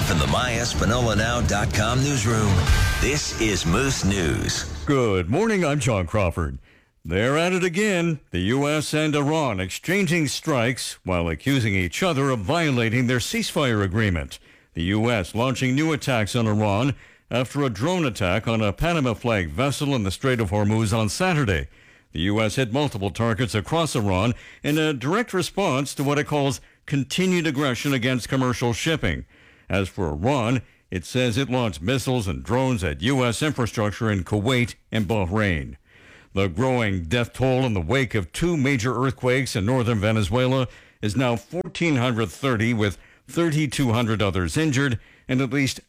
From the MyEspanolaNow.com newsroom, this is Moose News. Good morning, I'm John Crawford. They're at it again, the U.S. and Iran exchanging strikes while accusing each other of violating their ceasefire agreement. The U.S. launching new attacks on Iran after a drone attack on a Panama flag vessel in the Strait of Hormuz on Saturday. The U.S. hit multiple targets across Iran in a direct response to what it calls continued aggression against commercial shipping. As for Iran, it says it launched missiles and drones at U.S. infrastructure in Kuwait and Bahrain. The growing death toll in the wake of two major earthquakes in northern Venezuela is now 1,430, with 3,200 others injured and at least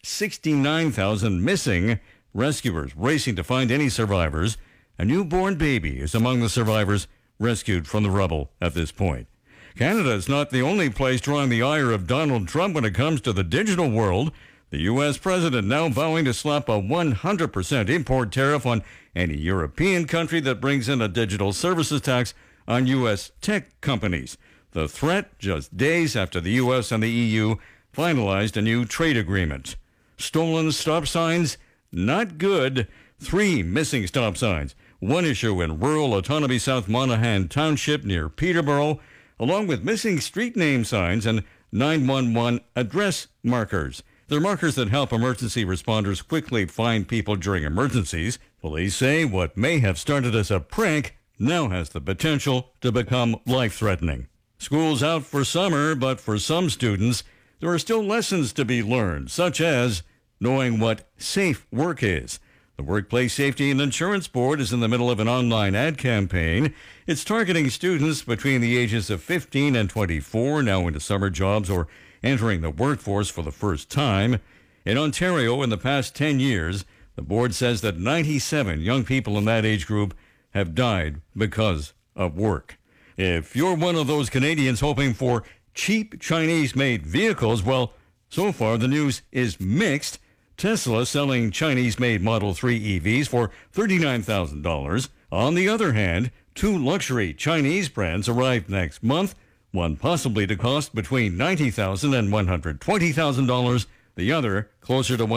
69,000 missing. Rescuers racing to find any survivors. A newborn baby is among the survivors rescued from the rubble at this point. Canada is not the only place drawing the ire of Donald Trump when it comes to the digital world. The U.S. president now vowing to slap a 100% import tariff on any European country that brings in a digital services tax on U.S. tech companies. The threat just days after the U.S. and the EU finalized a new trade agreement. Stolen stop signs? Not good. 3 missing stop signs. One issue in rural autonomy South Monaghan Township near Peterborough, along with missing street name signs and 911 address markers. They're markers that help emergency responders quickly find people during emergencies. Police say what may have started as a prank now has the potential to become life-threatening. School's out for summer, but for some students, there are still lessons to be learned, such as knowing what safe work is. The Workplace Safety and Insurance Board is in the middle of an online ad campaign. It's targeting students between the ages of 15 and 24, now into summer jobs or entering the workforce for the first time. In Ontario, in the past 10 years, the board says that 97 young people in that age group have died because of work. If you're one of those Canadians hoping for cheap Chinese-made vehicles, well, so far the news is mixed. Tesla selling Chinese-made Model 3 EVs for $39,000. On the other hand, 2 luxury Chinese brands arrive next month, one possibly to cost between $90,000 and $120,000, the other closer to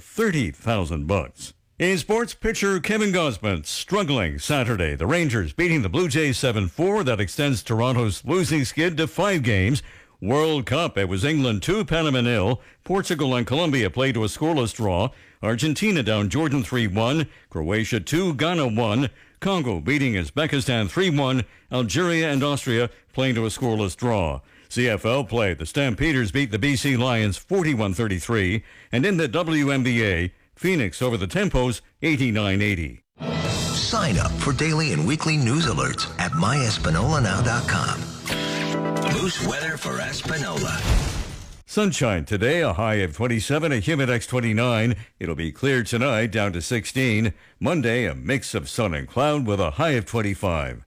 $130,000. In sports, pitcher Kevin Gausman struggling Saturday. The Rangers beating the Blue Jays 7-4. That extends Toronto's losing skid to 5 games. World Cup, it was England 2, Panama 0. Portugal and Colombia played to a scoreless draw. Argentina down Jordan 3-1. Croatia 2, Ghana 1. Congo beating Uzbekistan 3-1. Algeria and Austria playing to a scoreless draw. CFL play, the Stampeders beat the BC Lions 41-33. And in the WNBA, Phoenix over the Tempos 89-80. Sign up for daily and weekly news alerts at MyEspanolaNow.com. Moose weather for Espanola. Sunshine today, a high of 27, a humid 29. It'll be clear tonight, down to 16. Monday, a mix of sun and cloud with a high of 25.